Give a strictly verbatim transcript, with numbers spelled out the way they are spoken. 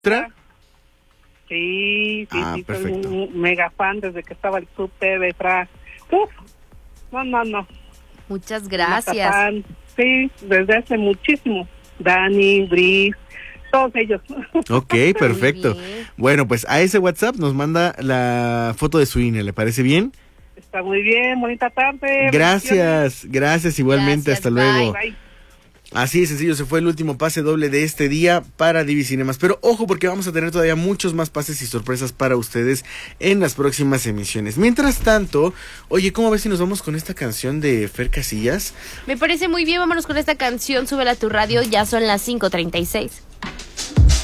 ¿Tra? Sí, sí, Ah, sí, perfecto. soy un mega fan desde que estaba el súper detrás. Uf, no, no, no. Muchas Mega gracias. fan. Sí, desde hace muchísimo. Dani, Brice, todos ellos. Ok, perfecto. Muy bien. Bueno, pues a ese WhatsApp nos manda la foto de su I N E, ¿le parece bien? Está muy bien, bonita tarde. Gracias, gracias igualmente, Gracias, hasta bye. luego. Bye. Así de sencillo, se fue el último pase doble de este día para Divi Cinemas. Pero ojo, porque vamos a tener todavía muchos más pases y sorpresas para ustedes en las próximas emisiones. Mientras tanto, oye, ¿cómo ves si nos vamos con esta canción de Fer Casillas? Me parece muy bien, vámonos con esta canción, súbela a tu radio, ya son las cinco treinta y seis.